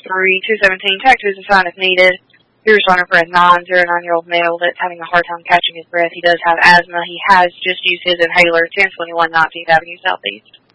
503-217. Tag to his assigned if needed. You're responding for a 909-year-old male that's having a hard time catching his breath. He does have asthma. He has just used his inhaler, 1021 19th Avenue Southeast.